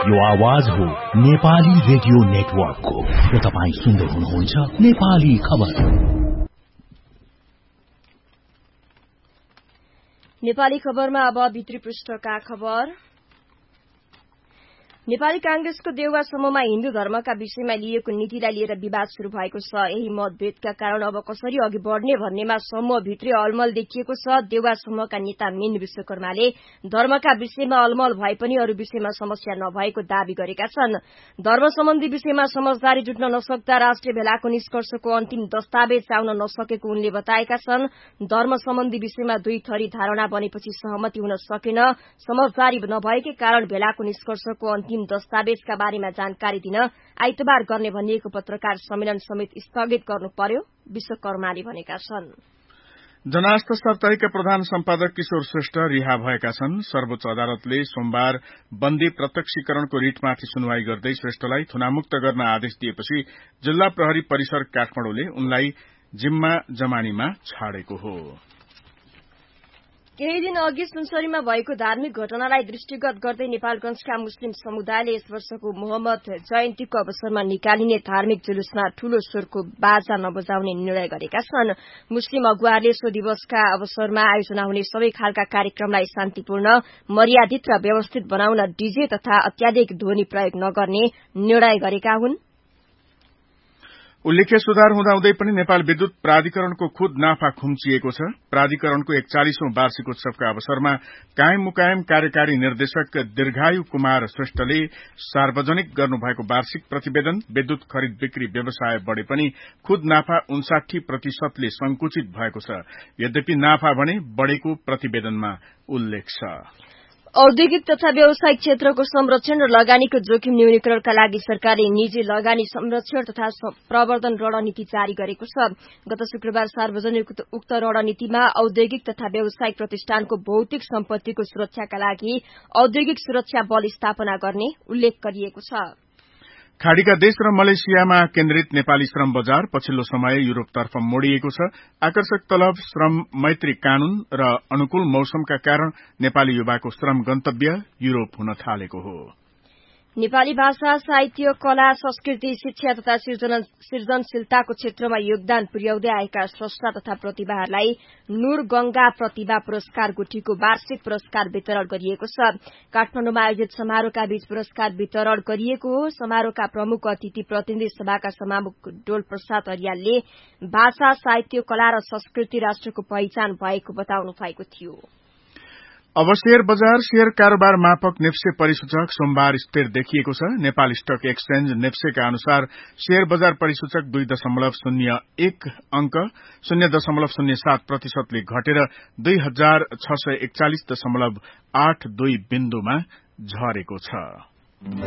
यो आवाज हो नेपाली रेडियो नेटवर्कको र तपाई सुन्दै हुनुहुन्छ नेपाली खबर। नेपाली खबरमा अब भित्री पृष्ठका खबर। नेपाली कांग्रेसको देउवा समूहमा हिन्दू धर्मका विषयमा लिएको नीतिलाई लिएर विवाद शुरू भएको छ। यही मतभेदका कारण अब कसरी अघि बढ़ने भन्नेमा समूहभित्री अलमल देखिएको छ। देउवा समूहका नेता मीन विश्वकर्माले धर्मका विषयमा अलमल भए पनि अरू विषयमा समस्या नभएको दावी गरेका छन्। धर्म सम्बन्धी विषयमा समझदारी जुट्न नसक्दा राष्ट्रिय भेलाको निष्कर्षको अन्तिम दस्तावेज आउन नसकेको उनले बताएका छन्। धर्म सम्बन्धी विषयमा दुई थरी धारणा बनेपछि सहमति हुन सकेन। समझदारी नभएकै कारण भेलाको निष्कर्षको अन्तिम दस्तावेजका बारेमा जानकारी दिन आइतबार गर्ने भनिएको पत्रकार सम्मेलन समेत स्थगित गर्नु पर्यो, विश्वकर्माले भनेका छन्। जनआस्था साप्ताहिकका प्रधान सम्पादक किशोर श्रेष्ठ रिहा भएका छन्। सर्वोच्च अदालतले सोमबार बन्दी प्रत्यक्षीकरणको रिटमाथि सुनवाई गर्दै श्रेष्ठलाई थुनामुक्त गर्न आदेश दिएपछि जिल्ला प्रहरी परिसर काठमाडौँले उनलाई जिम्मा जमानीमा छाडेको हो। केही दिन अघि सुनसरीमा भएको धार्मिक घटनालाई दृष्टिगत गर्दै नेपालगंजका मुस्लिम समुदायले यस वर्षको मोहम्मद जयन्तीको अवसरमा निकालिने धार्मिक जुलुसमा ठूलो स्वरको बाजा नबजाउने निर्णय गरेका छन्। मुस्लिम अगुवाहरूले सो दिवसका अवसरमा आयोजना हुने सबै खालका कार्यक्रमलाई शान्तिपूर्ण, मर्यादित र व्यवस्थित बनाउन डीजे तथा अत्याधिक ध्वनि प्रयोग नगर्ने निर्णय गरेका हुन्। उल्लेख्य सुधार हुँदाहुँदै पनि नेपाल विद्युत प्राधिकरणको खुद नाफा खुम्चिएको छ। प्राधिकरणको 41औं वार्षिक उत्सवका अवसरमा कायम मुकायम कार्यकारी निर्देशक दीर्घायु कुमार श्रेष्ठले सार्वजनिक गर्नुभएको वार्षिक प्रतिवेदन विद्युत खरिद बिक्री व्यवसाय बढ़े पनि खुद नाफा 59% संकुचित भएको छ। यद्यपि नाफा भने बढ़ेको प्रतिवेदनमा उल्लेख छ। औद्योगिक तथा व्यावसायिक क्षेत्रको संरक्षण र लगानीको जोखिम न्यूनीकरणका लागि सरकारले निजी लगानी संरक्षण तथा प्रवर्धन रणनीति जारी गरेको छ। गत शुक्रबार सार्वजनिक उक्त रणनीतिमा औद्योगिक तथा व्यावसायिक प्रतिष्ठानको भौतिक सम्पत्तिको सुरक्षाका लागि औद्योगिक सुरक्षा बल स्थापना गर्ने उल्लेख गरिएको छ। खाड़ीका देश र मलेसियामा केन्द्रित नेपाली श्रम बजार पछिल्लो समय युरोपतर्फ मोडिएको छ। आकर्षक तलब, श्रम मैत्री कानून र अनुकूल मौसमका कारण नेपाली युवाको श्रम गन्तव्य युरोप हुन थालेको हो। नेपाली भाषा, साहित्य, कला, संस्कृति, शिक्षा तथा सृजनशीलताको क्षेत्रमा योगदान पुर्याउँदै आएका स्रष्टा तथा प्रतिभाहरूलाई नूर गंगा प्रतिभा पुरस्कार गुठीको वार्षिक पुरस्कार वितरण गरिएको छ। काठमाडौँमा आयोजित समारोहका बीच पुरस्कार वितरण गरिएको हो। समारोहका प्रमुख अतिथि प्रतिनिधि सभाका सभामुख डोल प्रसाद अरियालले भाषा, साहित्य, कला र संस्कृति राष्ट्रको पहिचान भएको बताउनु भएको थियो। अब शेयर बजार शेयर कारोबार मापक नेप्से परिसूचक सोमबार स्थिर देखिएको छ। नेपाल स्टक एक्सचेन्ज नेप्सेका अनुसार शेयर बजार परिसूचक 2.01 अंक 0.07% ले घटेर 2641.82 बिन्दुमा झरेको छ।